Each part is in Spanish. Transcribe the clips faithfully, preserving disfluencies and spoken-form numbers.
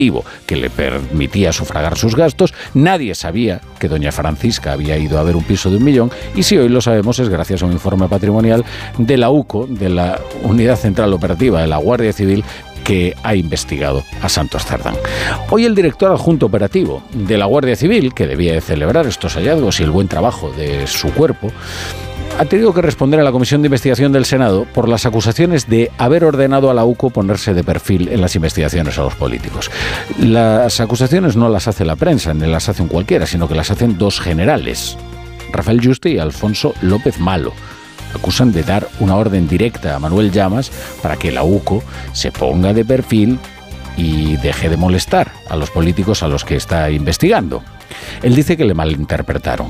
que le permitía sufragar sus gastos. Nadie sabía que doña Francisca había ido a ver un piso de un millón, y si hoy lo sabemos es gracias a un informe patrimonial de la U C O, de la Unidad Central Operativa de la Guardia Civil, que ha investigado a Santos Cerdán. Hoy el director adjunto operativo de la Guardia Civil, que debía de celebrar estos hallazgos y el buen trabajo de su cuerpo, ha tenido que responder a la Comisión de Investigación del Senado por las acusaciones de haber ordenado a la U C O ponerse de perfil en las investigaciones a los políticos. Las acusaciones no las hace la prensa, ni las hace un cualquiera, sino que las hacen dos generales, Rafael Yuste y Alfonso López Malo. Acusan de dar una orden directa a Manuel Llamas para que la U C O se ponga de perfil y deje de molestar a los políticos a los que está investigando. Él dice que le malinterpretaron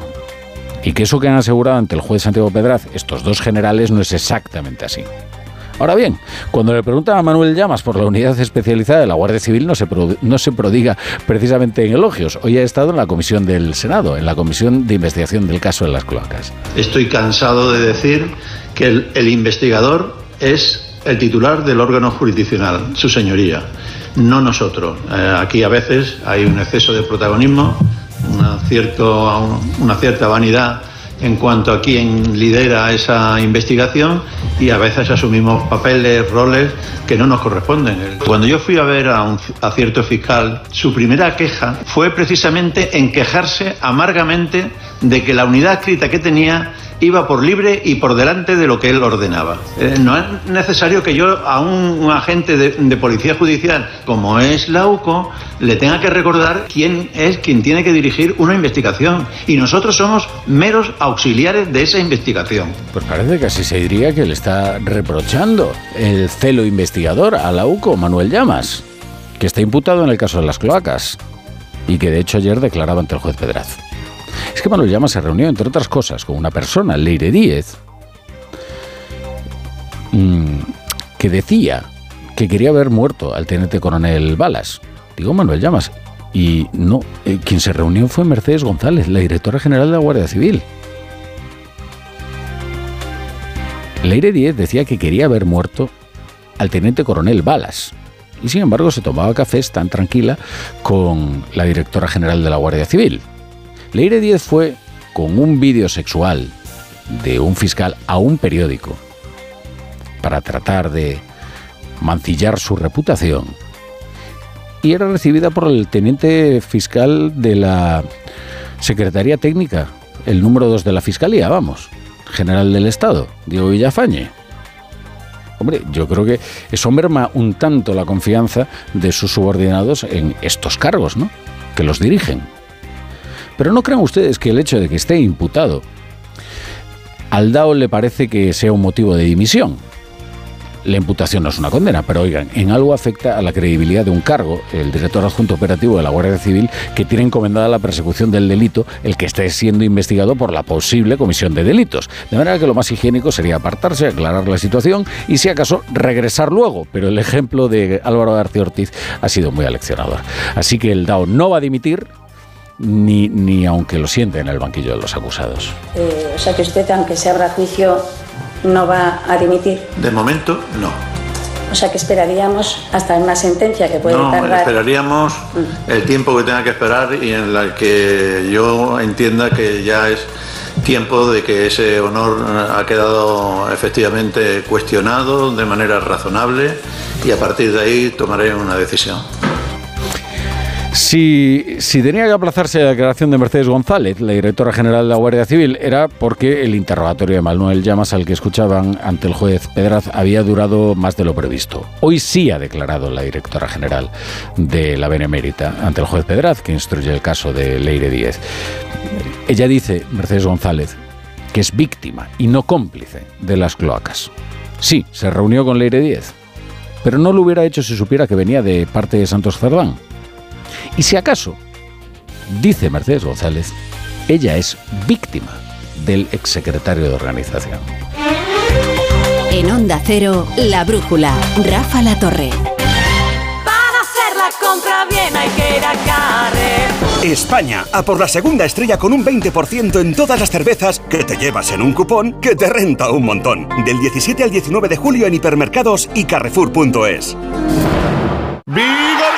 y que eso que han asegurado ante el juez Santiago Pedraz estos dos generales no es exactamente así. Ahora bien, cuando le preguntan a Manuel Llamas por la unidad especializada de la Guardia Civil, no se, pro, no se prodiga precisamente en elogios. Hoy ha estado en la comisión del Senado, en la comisión de investigación del caso de las cloacas. Estoy cansado de decir que el, el investigador es el titular del órgano jurisdiccional, su señoría, no nosotros. Eh, aquí a veces hay un exceso de protagonismo, una, cierto, una cierta vanidad en cuanto a quién lidera esa investigación, y a veces asumimos papeles, roles que no nos corresponden. Cuando yo fui a ver a, un, a cierto fiscal, su primera queja fue precisamente en quejarse amargamente de que la unidad adscrita que tenía iba por libre y por delante de lo que él ordenaba. Eh, no es necesario que yo a un, un agente de, de policía judicial, como es la U C O, le tenga que recordar quién es quien tiene que dirigir una investigación. Y nosotros somos meros auxiliares de esa investigación. Pues parece que así se diría que le está reprochando el celo investigador a la U C O, Manuel Llamas, que está imputado en el caso de las cloacas y que de hecho ayer declaraba ante el juez Pedraz. Es que Manuel Llamas se reunió, entre otras cosas, con una persona, Leire Díez, mmm, que decía que quería ver muerto al teniente coronel Balas. Digo Manuel Llamas. Y no, eh, quien se reunió fue Mercedes González, la directora general de la Guardia Civil. Leire Díez decía que quería ver muerto al teniente coronel Balas. Y sin embargo se tomaba cafés tan tranquila con la directora general de la Guardia Civil. Leire Díez fue con un vídeo sexual de un fiscal a un periódico para tratar de mancillar su reputación, y era recibida por el teniente fiscal de la Secretaría Técnica, el número dos de la Fiscalía, vamos, general del Estado, Diego Villafañe. Hombre, yo creo que eso merma un tanto la confianza de sus subordinados en estos cargos, ¿no?, que los dirigen. Pero no crean ustedes que el hecho de que esté imputado al D A O le parece que sea un motivo de dimisión. La imputación no es una condena, pero oigan, en algo afecta a la credibilidad de un cargo, el director adjunto operativo de la Guardia Civil, que tiene encomendada la persecución del delito, el que esté siendo investigado por la posible comisión de delitos. De manera que lo más higiénico sería apartarse, aclarar la situación y, si acaso, regresar luego. Pero el ejemplo de Álvaro García Ortiz ha sido muy aleccionador. Así que el D A O no va a dimitir, Ni, ni aunque lo siente en el banquillo de los acusados. Eh, o sea que usted, aunque se abra juicio, no va a dimitir. De momento, no. O sea que esperaríamos hasta una sentencia que puede no, tardar. No, esperaríamos mm. el tiempo que tenga que esperar y en el que yo entienda que ya es tiempo de que ese honor ha quedado efectivamente cuestionado de manera razonable, y a partir de ahí tomaré una decisión. Si, si tenía que aplazarse la declaración de Mercedes González, la directora general de la Guardia Civil, era porque el interrogatorio de Manuel Llamas, al que escuchaban ante el juez Pedraz, había durado más de lo previsto. Hoy sí ha declarado la directora general de la Benemérita ante el juez Pedraz, que instruye el caso de Leire Díez. Ella dice, Mercedes González, que es víctima y no cómplice de las cloacas. Sí, se reunió con Leire Díez, pero no lo hubiera hecho si supiera que venía de parte de Santos Cerdán. Y si acaso, dice Mercedes González, ella es víctima del exsecretario de Organización. En Onda Cero, La Brújula, Rafa Latorre. Para hacer la compra bien hay que ir a Carrefour. España, a por la segunda estrella con un veinte por ciento en todas las cervezas que te llevas en un cupón que te renta un montón. Del diecisiete al diecinueve de julio en hipermercados y carrefour punto es. ¡Viva